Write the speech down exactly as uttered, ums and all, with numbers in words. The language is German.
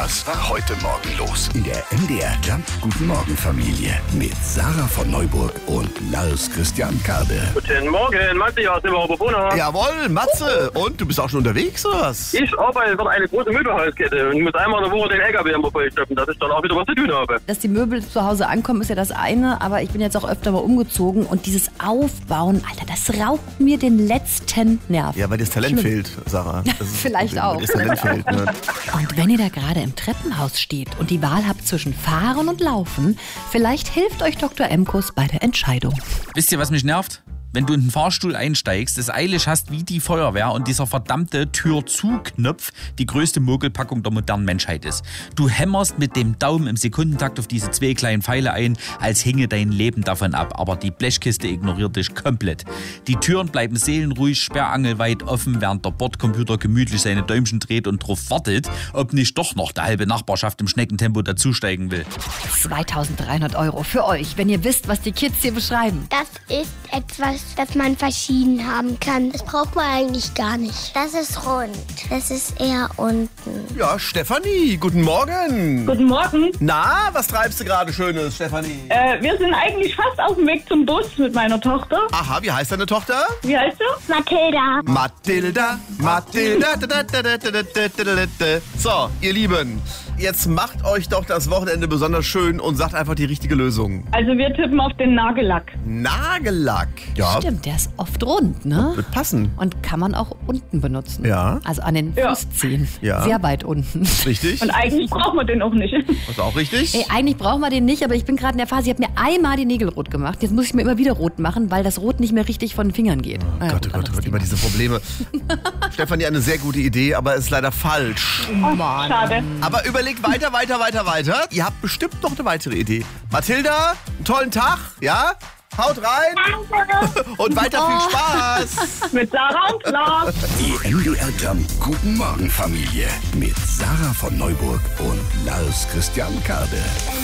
Was war heute Morgen los? In der M D R Jump Guten Morgen Familie mit Sarah von Neuburg und Lars Christian Kade. Guten Morgen, Matze hier aus dem Oberbrunner. Jawohl, Matze. Und du bist auch schon unterwegs, oder was? Ich arbeite für eine große Möbelhauskette und muss einmal in der Woche den L K W immer vollstoppen, dass ich dann auch wieder was zu tun habe. Dass die Möbel zu Hause ankommen, ist ja das eine, aber ich bin jetzt auch öfter mal umgezogen und dieses Aufbauen, Alter, das raubt mir den letzten Nerv. Ja, weil dir das Talent Schlimm. fehlt, Sarah. Das ist Vielleicht das Problem, auch. weil dir das Talent fehlt, ne? Und wenn ihr da gerade im Treppenhaus steht und die Wahl habt zwischen Fahren und Laufen, vielleicht hilft euch Doktor Emkus bei der Entscheidung. Wisst ihr, was mich nervt? Wenn du in den Fahrstuhl einsteigst, es eilig hast wie die Feuerwehr und dieser verdammte Tür-zu-Knopf die größte Mogelpackung der modernen Menschheit ist. Du hämmerst mit dem Daumen im Sekundentakt auf diese zwei kleinen Pfeile ein, als hinge dein Leben davon ab. Aber die Blechkiste ignoriert dich komplett. Die Türen bleiben seelenruhig, sperrangelweit offen, während der Bordcomputer gemütlich seine Däumchen dreht und drauf wartet, ob nicht doch noch der halbe Nachbarschaft im Schneckentempo dazusteigen will. zweitausenddreihundert Euro für euch, wenn ihr wisst, was die Kids hier beschreiben. Das ist etwas, das man verschieden haben kann. Das braucht man eigentlich gar nicht. Das ist rund. Das ist eher unten. Ja, Stefanie, guten Morgen. Guten Morgen. Na, was treibst du gerade Schönes, Stefanie? Äh, wir sind eigentlich fast auf dem Weg zum Bus mit meiner Tochter. Aha, wie heißt deine Tochter? Wie heißt du? Mathilda. Mathilda, Mathilda. Da, da, da, da, da, da, da, da. So, ihr Lieben, jetzt macht euch doch das Wochenende besonders schön und sagt einfach die richtige Lösung. Also wir tippen auf den Nagellack. Nagellack. Ja, Stimmt, der ist oft rund, ne? wird passen. Und kann man auch unten benutzen. Ja. Also an den Ja. Fußzehen. Ja. Sehr weit unten. Richtig? Und eigentlich braucht man den auch nicht. Ist auch richtig? Ey, eigentlich brauchen wir den nicht, aber ich bin gerade in der Phase, ich habe mir einmal die Nägel rot gemacht. Jetzt muss ich mir immer wieder rot machen, weil das Rot nicht mehr richtig von den Fingern geht. Oh Naja, Gott, gut, oh Gott, oh anderes Gott, immer Thema. diese Probleme. Stefanie, eine sehr gute Idee, aber ist leider falsch. Mann. Schade. Aber überlegt weiter, weiter, weiter, weiter. Ihr habt bestimmt noch eine weitere Idee. Mathilda, einen tollen Tag, ja? Haut rein und weiter viel Spaß. Mit Sarah und Lars. Die M D R Jump Guten Morgen Familie mit Sarah von Neuburg und Lars Christian Kade.